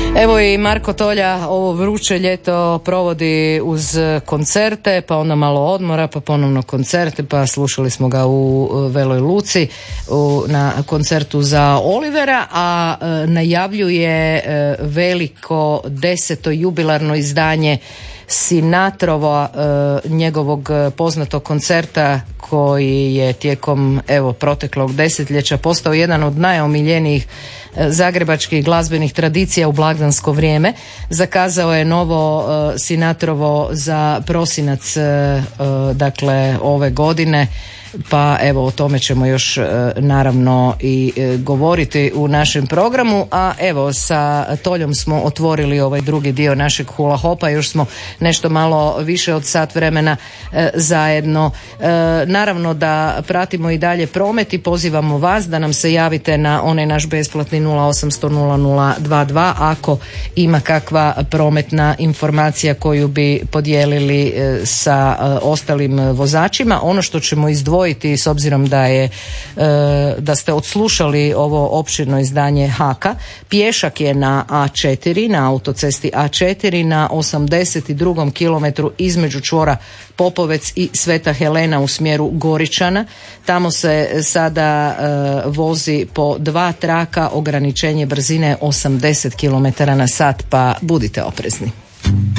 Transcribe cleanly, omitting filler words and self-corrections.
Evo i Marko Tolja ovo vruće ljeto provodi uz koncerte, pa onda malo odmora, pa ponovno koncerte, pa slušali smo ga u Veloj Luci na koncertu za Olivera, a najavljuje veliko 10. jubilarno izdanje Sinatrova, njegovog poznatog koncerta koji je tijekom proteklog desetljeća postao jedan od najomiljenijih zagrebačkih glazbenih tradicija u blagdansko vrijeme. Zakazao je novo Sinatrovo za prosinac, dakle ove godine, pa evo o tome ćemo još naravno i govoriti u našem programu. A evo sa Toljom smo otvorili ovaj drugi dio našeg hula hopa, još smo nešto malo više od sat vremena zajedno. Naravno da pratimo i dalje promet i pozivamo vas da nam se javite na onaj naš besplatni 0800 0022 ako ima kakva prometna informacija koju bi podijelili sa ostalim vozačima. Ono što ćemo izdvojiti, s obzirom da ste odslušali ovo opširno izdanje Haka, pješak je na A4, na autocesti A4 na 82. kilometru između čvora Popovec i Sveta Helena u smjeru Goričana. Tamo se sada vozi po 2 traka, ograničenje brzine 80 km na sat, pa budite oprezni.